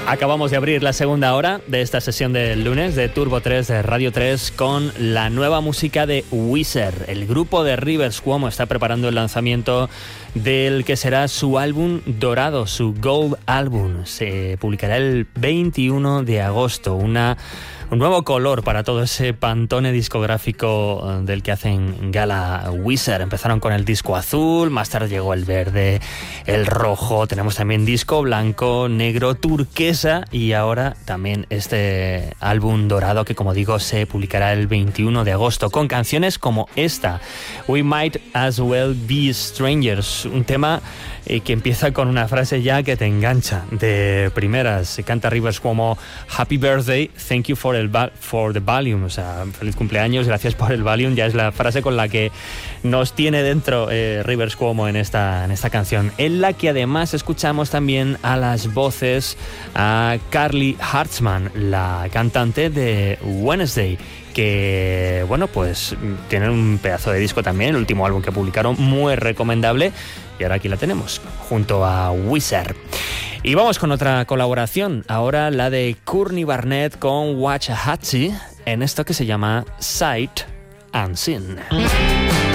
Acabamos de abrir la segunda hora de esta sesión del lunes de Turbo 3 de Radio 3 con la nueva música de Weezer. El grupo de Rivers Cuomo está preparando el lanzamiento del que será su álbum dorado, su Gold Album. Se publicará el 21 de agosto, un nuevo color para todo ese pantone discográfico del que hacen gala Weezer. Empezaron con el disco azul, más tarde llegó el verde, el rojo, tenemos también disco blanco, negro, turquesa y ahora también este álbum dorado que, como digo, se publicará el 21 de agosto con canciones como esta, We Might As Well Be Strangers, un tema que empieza con una frase ya que te engancha de primeras. Se canta Rivers como Happy Birthday, thank you for the volume, o sea, feliz cumpleaños, gracias por el volume, ya es la frase con la que nos tiene dentro Rivers Cuomo en esta canción, en la que además escuchamos también a las voces a Carly Hartzman, la cantante de Wednesday, que, bueno, pues tienen un pedazo de disco también, el último álbum que publicaron, muy recomendable, y ahora aquí la tenemos, junto a Weezer. Y vamos con otra colaboración, ahora la de Courtney Barnett con Waxahachie, en esto que se llama Sight Unseen.